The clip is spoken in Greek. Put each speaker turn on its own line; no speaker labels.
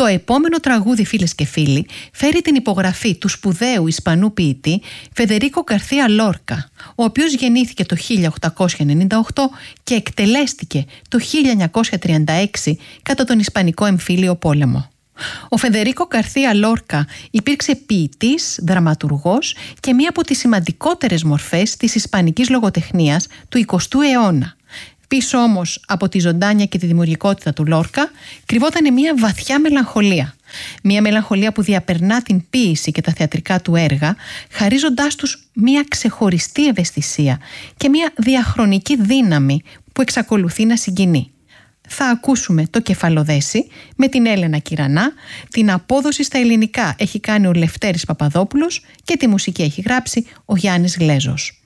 Το επόμενο τραγούδι, φίλες και φίλοι, φέρει την υπογραφή του σπουδαίου Ισπανού ποιητή Φεδερίκο Γκαρθία Λόρκα, ο οποίος γεννήθηκε το 1898 και εκτελέστηκε το 1936 κατά τον Ισπανικό Εμφύλιο Πόλεμο. Ο Φεδερίκο Γκαρθία Λόρκα υπήρξε ποιητής, δραματουργός και μία από τις σημαντικότερες μορφές της ισπανικής λογοτεχνίας του 20ου αιώνα. Πίσω όμως από τη ζωντάνια και τη δημιουργικότητα του Λόρκα κρυβόταν μια βαθιά μελαγχολία. Μια μελαγχολία που διαπερνά την ποίηση και τα θεατρικά του έργα, χαρίζοντάς τους μια ξεχωριστή ευαισθησία και μια διαχρονική δύναμη που εξακολουθεί να συγκινεί. Θα ακούσουμε το Κεφαλοδέσι με την Έλενα Κυρανά, την απόδοση στα ελληνικά έχει κάνει ο Λευτέρης Παπαδόπουλος και τη μουσική έχει γράψει ο Γιάννης Γλέζος.